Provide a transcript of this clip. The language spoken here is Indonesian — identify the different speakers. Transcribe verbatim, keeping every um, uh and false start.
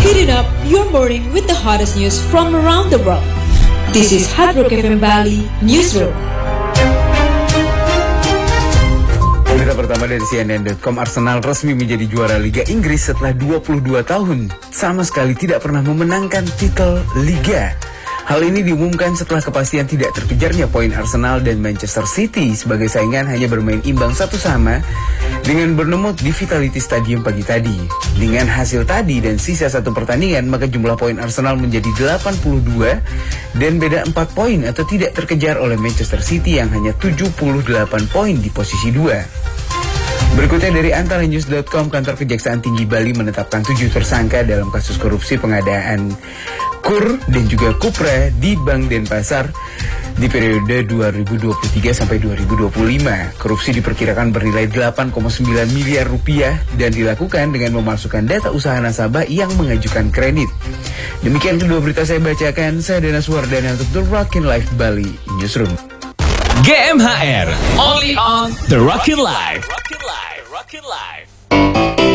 Speaker 1: Heating up your morning with the hottest news from around the world. This is Hard Rock F M Bali Newsroom.
Speaker 2: Berita pertama dari C N N dot com, Arsenal resmi menjadi juara Liga Inggris setelah dua puluh dua tahun. Sama sekali tidak pernah memenangkan titel Liga. Hal ini diumumkan setelah kepastian tidak terkejarnya poin Arsenal dan Manchester City sebagai saingan hanya bermain imbang satu sama dengan bernemut di Vitality Stadium pagi tadi. Dengan hasil tadi dan sisa satu pertandingan, maka jumlah poin Arsenal menjadi delapan puluh dua dan beda empat poin atau tidak terkejar oleh Manchester City yang hanya tujuh puluh delapan poin di posisi dua. Berikutnya dari antara news dot com, kantor Kejaksaan Tinggi Bali menetapkan tujuh tersangka dalam kasus korupsi pengadaan KUR dan juga KUPRA di Bank Denpasar di periode dua ribu dua puluh tiga sampai dua ribu dua puluh lima. Korupsi diperkirakan bernilai delapan koma sembilan miliar rupiah dan dilakukan dengan memasukkan data usaha nasabah yang mengajukan kredit. Demikian kedua berita saya bacakan. Saya Danas Wardana untuk The Rockin' Life Bali Newsroom.
Speaker 3: G M H R, only on The Rockin' Life. Rockin' Life, Rockin' Life.